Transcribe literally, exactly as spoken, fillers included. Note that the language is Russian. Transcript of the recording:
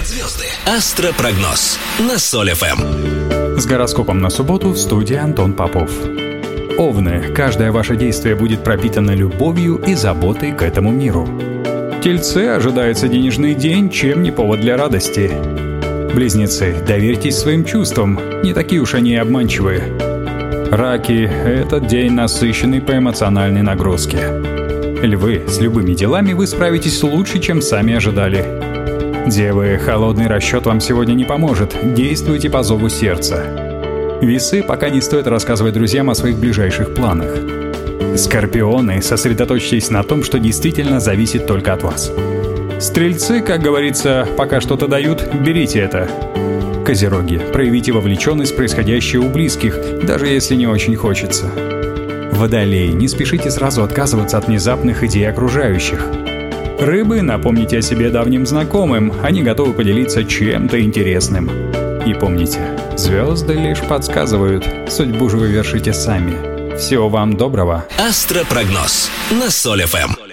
Звезды. Астропрогноз на Соль эф эм. С гороскопом на субботу в студии Антон Попов. Овны, каждое ваше действие будет пропитано любовью и заботой к этому миру. Тельцы, ожидается денежный день, чем не повод для радости. Близнецы, доверьтесь своим чувствам, не такие уж они и обманчивые. Раки, этот день насыщенный по эмоциональной нагрузке. Львы, с любыми делами вы справитесь лучше, чем сами ожидали. Девы, холодный расчет вам сегодня не поможет, действуйте по зову сердца. Весы, пока не стоит рассказывать друзьям о своих ближайших планах. Скорпионы, сосредоточьтесь на том, что действительно зависит только от вас. Стрельцы, как говорится, пока что-то дают, берите это. Козероги, проявите вовлеченность в происходящее у близких, даже если не очень хочется. Водолеи, не спешите сразу отказываться от внезапных идей окружающих. Рыбы, напомните о себе давним знакомым, они готовы поделиться чем-то интересным. И помните, звезды лишь подсказывают, судьбу же вы вершите сами. Всего вам доброго. Астропрогноз на Соль эф эм.